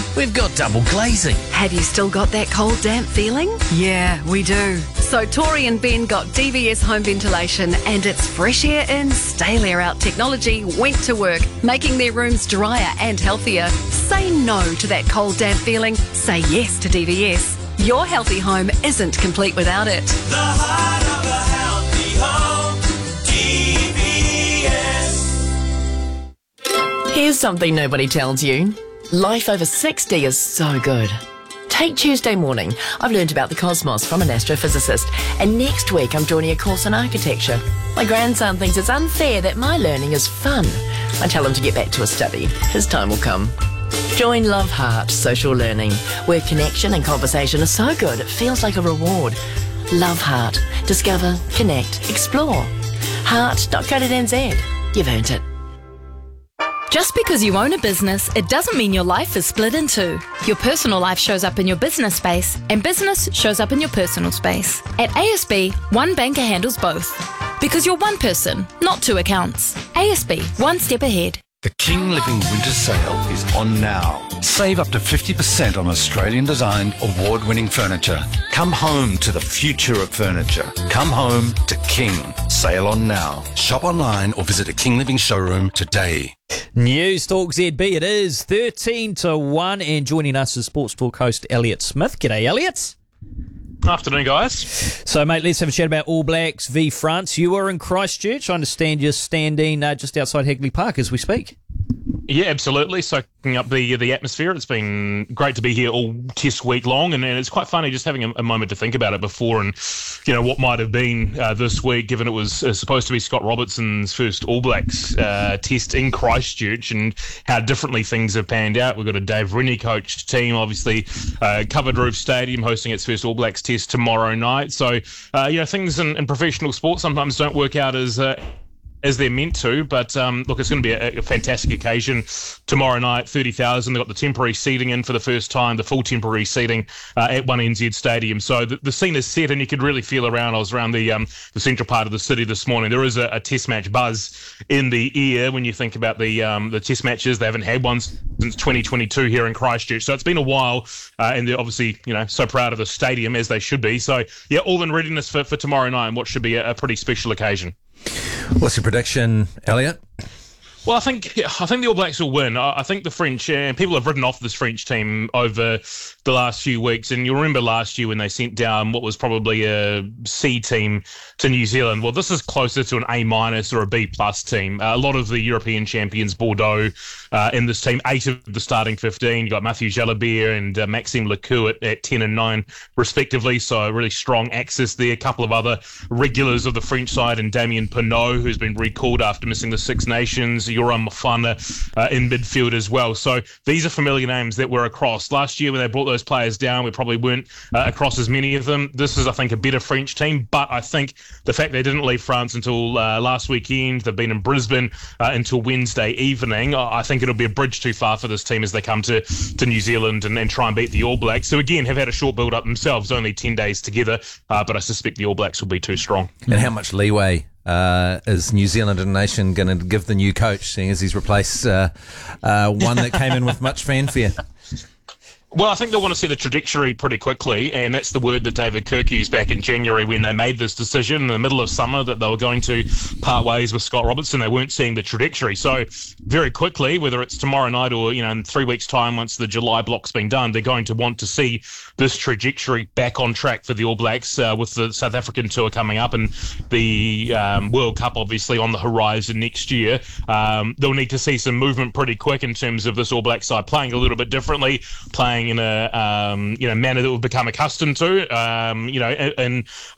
we've got double glazing. Have you still got that cold, damp feeling? Yeah, we do. So Tori and Ben got DVS home ventilation, and its fresh air in, stale air out technology went to work, making their rooms drier and healthier. Say no to that cold, damp feeling. Say yes to DVS. Your healthy home isn't complete without it. The heart of a healthy home, DVS. Here's something nobody tells you. Life over 60 is so good. Take Tuesday morning. I've learned about the cosmos from an astrophysicist, and next week I'm joining a course on architecture. My grandson thinks it's unfair that my learning is fun. I tell him to get back to his study. His time will come. Join Love Heart Social Learning, where connection and conversation are so good it feels like a reward. Love Heart. Discover, connect, explore. Heart.co.nz. You've earned it. Just because you own a business, it doesn't mean your life is split in two. Your personal life shows up in your business space, and business shows up in your personal space. At ASB, one banker handles both. Because you're one person, not two accounts. ASB, one step ahead. The King Living Winter Sale is on now. Save up to 50% on Australian-designed, award-winning furniture. Come home to the future of furniture. Come home to King. Sale on now. Shop online or visit a King Living showroom today. News Talk ZB, it is 13 to 1, and joining us is Sports Talk host Elliot Smith. G'day, Elliot. Afternoon, guys. So, mate, let's have a chat about All Blacks v France. You are in Christchurch. I understand you're standing just outside Hagley Park as we speak. Yeah, absolutely. Soaking up the atmosphere. It's been great to be here all test week long, and it's quite funny just having a moment to think about it before and, you know, what might have been this week, given it was supposed to be Scott Robertson's first All Blacks test in Christchurch, and how differently things have panned out. We've got a Dave Rennie coached team, obviously, Covered Roof Stadium hosting its first All Blacks test tomorrow night. So, things in professional sport sometimes don't work out as they're meant to, but look, it's going to be a fantastic occasion tomorrow night. 30,000. They've got the temporary seating in for the first time, the full temporary seating at 1NZ Stadium. So the scene is set, and you could really feel around. I was around the central part of the city this morning. There is a test match buzz in the air when you think about the test matches. They haven't had one since 2022 here in Christchurch, so it's been a while, and they're obviously so proud of the stadium, as they should be. So yeah, all in readiness for tomorrow night, and what should be a pretty special occasion. What's your prediction, Elliot? Well, I think the All Blacks will win. I think the French, and people have written off this French team over the last few weeks, and you'll remember last year when they sent down what was probably a C team to New Zealand. Well, this is closer to an A- or a B+ team. A lot of the European champions, Bordeaux, in this team, 8 of the starting 15. You've got Mathieu Jalabert and Maxime Lecourt at 10 and 9, respectively, so a really strong access there. A couple of other regulars of the French side, and Damien Penaud, who's been recalled after missing the Six Nations, Yoram Moefana in midfield as well. So these are familiar names that were across. Last year when they brought those players down, we probably weren't across as many of them. This is, I think, a better French team, but I think the fact they didn't leave France until last weekend, they've been in Brisbane until Wednesday evening, I think it'll be a bridge too far for this team as they come to New Zealand and try and beat the All Blacks, who again have had a short build-up themselves, only 10 days together, but I suspect the All Blacks will be too strong. And how much leeway is New Zealand and Nation going to give the new coach, seeing as he's replaced one that came in with much fanfare? Well, I think they want to see the trajectory pretty quickly, and that's the word that David Kirk used back in January when they made this decision in the middle of summer that they were going to part ways with Scott Robertson. They weren't seeing the trajectory. So very quickly, whether it's tomorrow night or in 3 weeks' time once the July block's been done, they're going to want to see this trajectory back on track for the All Blacks with the South African tour coming up and the World Cup obviously on the horizon next year. They'll need to see some movement pretty quick in terms of this All Black side playing a little bit differently, playing in a manner that we've become accustomed to. And